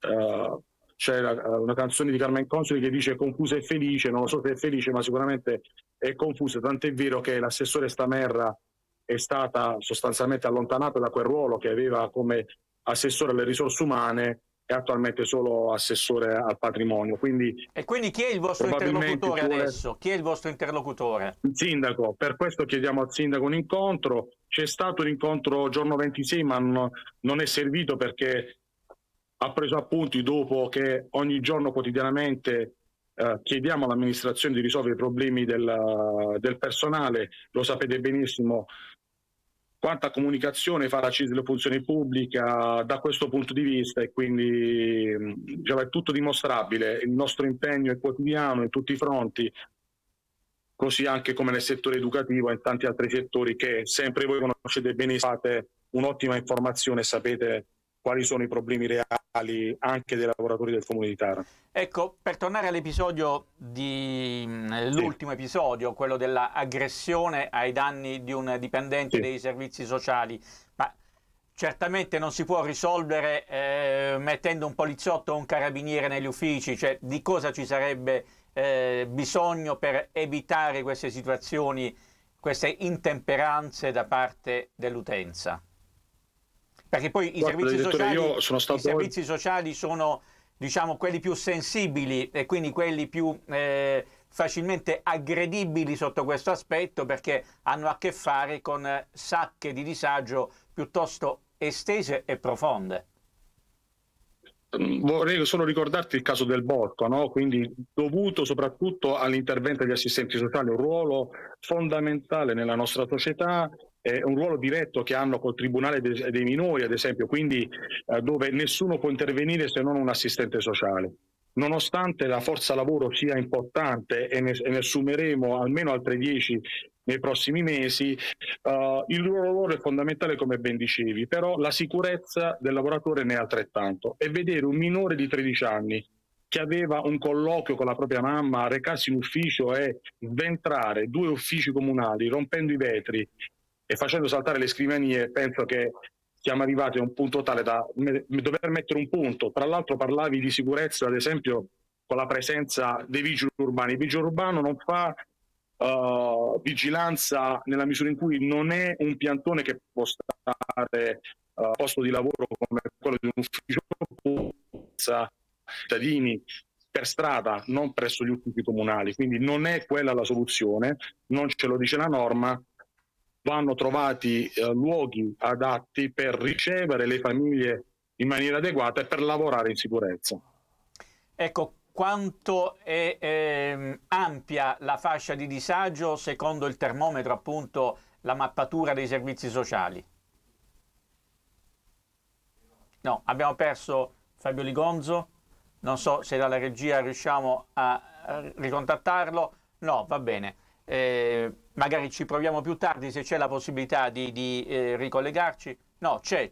c'è una canzone di Carmen Consoli che dice confusa e felice, non lo so se è felice ma sicuramente è confusa, tant'è vero che l'assessore Stamerra è stata sostanzialmente allontanata da quel ruolo che aveva come assessore alle risorse umane e attualmente solo assessore al patrimonio. E quindi chi è il vostro interlocutore adesso? Chi è il vostro interlocutore? Il sindaco, per questo chiediamo al sindaco un incontro. C'è stato un incontro giorno 26 ma non è servito perché ha preso appunti dopo che ogni giorno quotidianamente chiediamo all'amministrazione di risolvere i problemi del personale. Lo sapete benissimo quanta comunicazione fa la CISL delle funzioni pubbliche da questo punto di vista, e quindi è tutto dimostrabile. Il nostro impegno è quotidiano in tutti i fronti, così anche come nel settore educativo e in tanti altri settori che sempre voi conoscete bene, fate un'ottima informazione e sapete quali sono i problemi reali anche dei lavoratori del Comune di Taranto. Ecco, per tornare all'episodio l'ultimo episodio, quello dell'aggressione ai danni di un dipendente dei servizi sociali, ma certamente non si può risolvere mettendo un poliziotto o un carabiniere negli uffici, cioè di cosa ci sarebbe bisogno per evitare queste situazioni, queste intemperanze da parte dell'utenza? Perché poi i servizi sociali sono, diciamo, quelli più sensibili e quindi quelli più facilmente aggredibili sotto questo aspetto, perché hanno a che fare con sacche di disagio piuttosto estese e profonde. Vorrei solo ricordarti il caso del Borco, no? Quindi dovuto soprattutto all'intervento degli assistenti sociali, un ruolo fondamentale nella nostra società, un ruolo diretto che hanno col Tribunale dei minori, ad esempio, quindi dove nessuno può intervenire se non un assistente sociale. Nonostante la forza lavoro sia importante e ne assumeremo almeno altre 10 nei prossimi mesi, il loro ruolo è fondamentale, come ben dicevi, però la sicurezza del lavoratore ne è altrettanto. E vedere un minore di 13 anni che aveva un colloquio con la propria mamma, recarsi in ufficio e sventrare 2 uffici comunali, rompendo i vetri e facendo saltare le scrivanie, penso che siamo arrivati a un punto tale da dover mettere un punto. Tra l'altro parlavi di sicurezza, ad esempio, con la presenza dei vigili urbani. Il vigile urbano non fa vigilanza nella misura in cui non è un piantone che può stare posto di lavoro come quello di un ufficio cittadini per strada, non presso gli uffici comunali. Quindi non è quella la soluzione, non ce lo dice la norma. Vanno trovati luoghi adatti per ricevere le famiglie in maniera adeguata e per lavorare in sicurezza. Ecco, quanto è ampia la fascia di disagio secondo il termometro, appunto, la mappatura dei servizi sociali? No, abbiamo perso Fabio Ligonzo, non so se dalla regia riusciamo a ricontattarlo. No, va bene. Magari ci proviamo più tardi se c'è la possibilità di ricollegarci. No, c'è.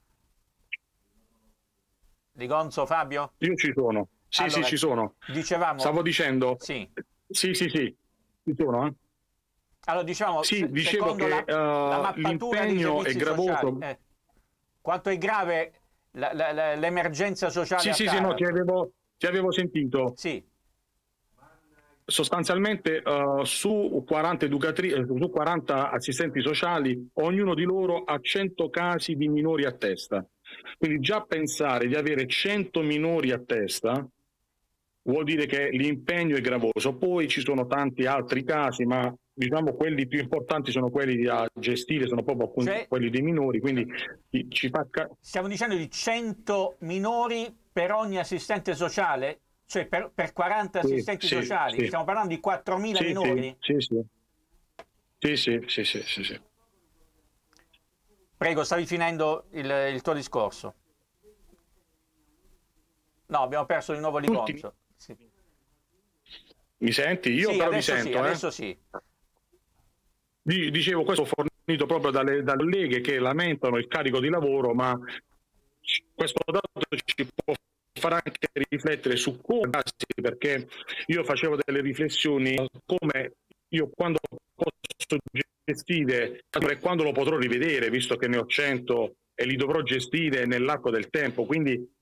Ligonzo, Fabio? Io ci sono. Sì, allora, sì, ci sono. Dicevamo... Stavo dicendo... Sì. Sì, ci sono. Allora, diciamo, sì, dicevo che la mappatura l'impegno è gravoso. Quanto è grave l'emergenza sociale? Sì, no, ti avevo sentito. Sì. Sostanzialmente su 40 su 40 assistenti sociali, ognuno di loro ha 100 casi di minori a testa. Quindi già pensare di avere 100 minori a testa vuol dire che l'impegno è gravoso. Poi ci sono tanti altri casi, ma diciamo quelli più importanti sono quelli da gestire, sono proprio appunto quelli dei minori. Quindi ci fa... Stiamo dicendo di 100 minori per ogni assistente sociale? Cioè per 40 assistenti sociali, stiamo parlando di 4.000 minori? Sì. Prego, stavi finendo il tuo discorso. No, abbiamo perso di nuovo Ligonzo. Sì. Mi senti? Io però mi sento. Sì, adesso sì. Dicevo, questo fornito proprio dalle colleghe che lamentano il carico di lavoro, ma questo dato ci può far anche riflettere su come, perché io facevo delle riflessioni come io quando posso gestire e quando lo potrò rivedere, visto che ne ho 100 e li dovrò gestire nell'arco del tempo. Quindi